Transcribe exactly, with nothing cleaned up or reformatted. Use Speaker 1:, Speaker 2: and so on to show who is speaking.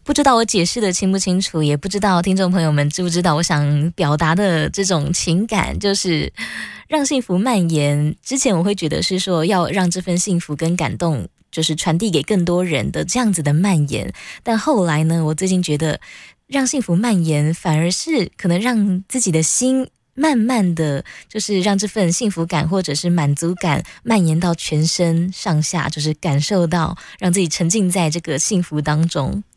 Speaker 1: 不知道我解释的清不清楚，也不知道听众朋友们知不知道我想表达的这种情感，就是让幸福蔓延。之前我会觉得是说要让这份幸福跟感动就是传递给更多人的这样子的蔓延，但后来呢，我最近觉得让幸福蔓延反而是可能让自己的心慢慢的就是让这份幸福感或者是满足感蔓延到全身上下，就是感受到让自己沉浸在这个幸福当中。